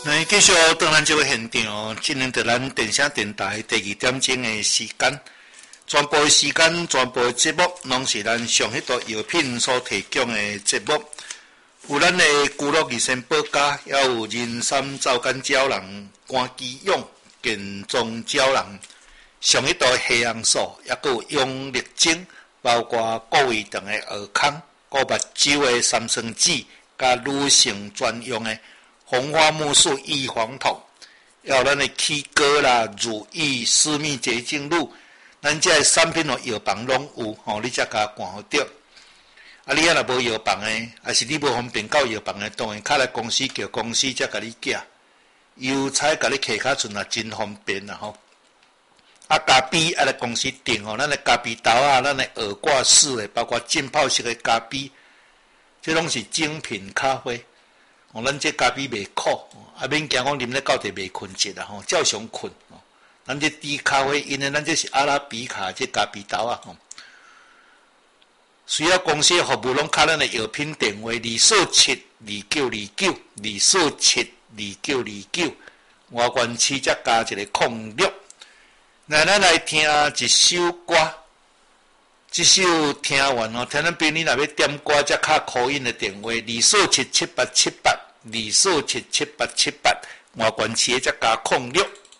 来继续当咱这个现场，今日在咱电声电台第2点钟的时间，全部的时间、全部的节目，拢是咱上迄个药品所提供的节目。有咱的居乐益生保家，也有人参皂苷胶囊、肝肌用、健壮胶囊，上迄个黑红素，也有用力精，包括顾胃肠的尔康、顾目睭的三酸酯，甲女性专用的红花木素异黄酮，还有咱的起膏啦、乳液、私密洁净露，咱这个产品药房拢有，你才甲看好着。你若无药房的，还是你无方便到药房的，当然卡来公司叫公司才甲你寄，邮差甲你寄卡阵也真方便啦吼。咖啡来公司订咱的咖啡豆啊，咱的耳挂式的，包括浸泡式的咖啡，这拢是精品咖啡。咱这咖啡袂苦，免惊讲啉咧到底袂困觉啦吼，照常困。咱这低咖啡因的，咱这是阿拉比卡这咖啡豆啊吼。需要公司的服务，拢卡咱的药品电话2472929，2472929，外关市则加一个06。那咱来听一首歌，这首听完哦，听咱朋友若要点歌，则卡call in的电话2477878，2477878，外关市则加06。